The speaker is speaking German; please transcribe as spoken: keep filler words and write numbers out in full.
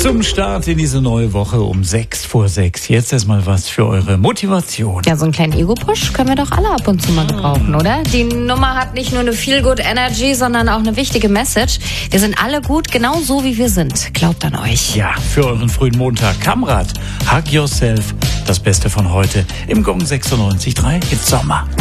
Zum Start in diese neue Woche um sechs vor sechs. Jetzt erstmal was für eure Motivation. Ja, so einen kleinen Ego-Push können wir doch alle ab und zu mal gebrauchen, oder? Die Nummer hat nicht nur eine Feel-Good-Energy, sondern auch eine wichtige Message. Wir sind alle gut, genau so wie wir sind. Glaubt an euch. Ja, für euren frühen Montag. Kamrat, Hug Yourself. Das Beste von heute im Gong sechsundneunzig Komma drei. It's Sommer.